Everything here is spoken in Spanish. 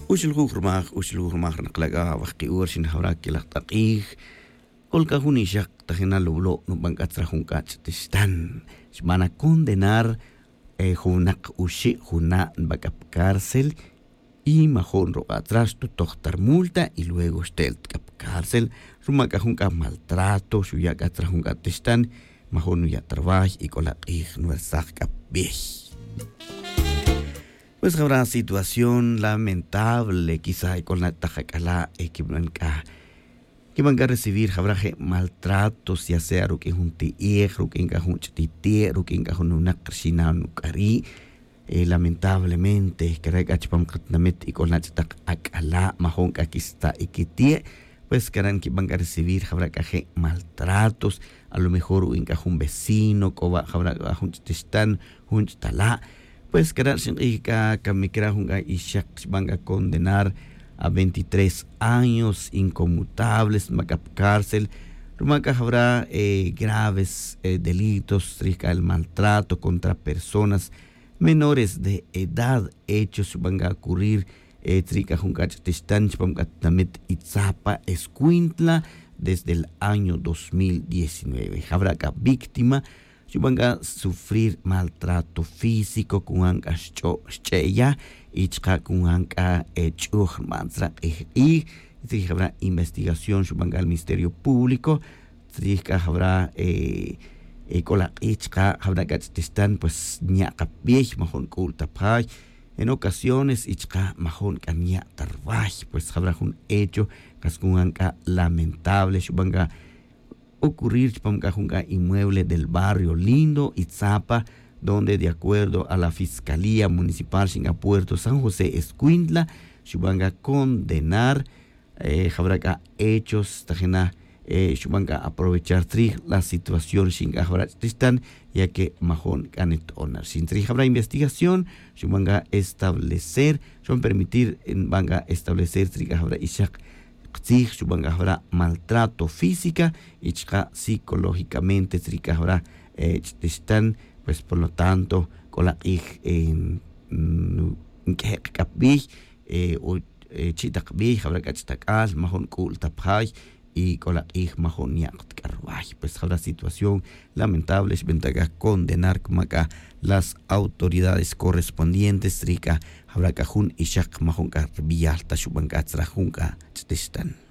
ushulhurmah naqlaga waqti ursin hawrak kilaqtaqih kolka hunishaq tajena lublo nubankatrahun kachtistan van a condenar junak ushi juna bakap cárcel y majón ro atrás tu tohtar multa y luego estel kap cárcel rumakajun ka maltrato shuyak atrahun katistan majón ya trabajo y kolaqih nuersaq kap Pues habrá situación lamentable quizá con la tajacala que van a recibir habrá maltratos ya sea lo que un tier lo que un chitier lo que una crisina nukari lamentablemente que regachpam katnamet y con la tajacala mahon kakista ikitie pues que van a recibir habrá maltratos a lo mejor un vecino coba habrá un chistan un tala pues que van a condenar a 23 años inconmutables, macap cárcel, rumaka habrá graves delitos, el maltrato contra personas menores de edad, hechos van a ocurrir Itzapa, Escuintla, desde el año 2019. Habrá víctima van a sufrir maltrato físico con anka cheya y con anka mantra y habrá investigación van al Ministerio Público habrá cola habrá gatstistan pues ñaqa biech mahon kultapay en ocasiones mahon kanya tarbay pues habrá un hecho con anka lamentable van a ocurrir Chipamcajunga inmueble del barrio Lindo, Itzapa, donde de acuerdo a la Fiscalía Municipal Singapuerto San José Escuintla, van a condenar habrá hechos tajena van a aprovechar la situación Singapur ya que mahon canet onar sin habrá investigación van a establecer van a establecer habrá ishak habrá maltrato física y psicológicamente habrá están pues por lo tanto con la en o chitakbih habrá kachitakal mahon kultapay y con la mahon yaqtkarwaj pues habrá situación lamentable ventaja condenar como acá las autoridades correspondientes habrá cajun ishak mahon karbialta shubangatzrajunka chistan